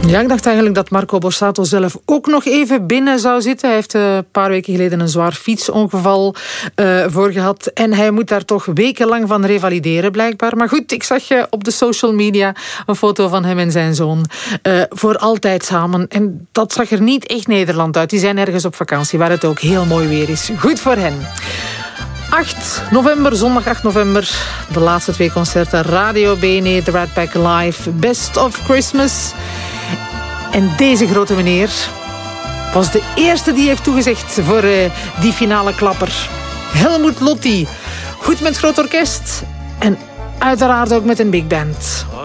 Ja, ik dacht eigenlijk dat Marco Borsato zelf ook nog even binnen zou zitten. Hij heeft een paar weken geleden een zwaar fietsongeval voor gehad. En hij moet daar toch wekenlang van revalideren, blijkbaar. Maar goed, ik zag op de social media een foto van hem en zijn zoon. Voor altijd samen. En dat zag er niet echt Nederland uit. Die zijn ergens op vakantie, waar het ook heel mooi weer is. Goed voor hen. 8 november, zondag 8 november. De laatste 2 concerten. Radio BNE, The Rat Pack Live. Best of Christmas. En deze grote meneer was de eerste die heeft toegezegd voor die finale klapper. Helmut Lotti. Goed met groot orkest. En uiteraard ook met een big band.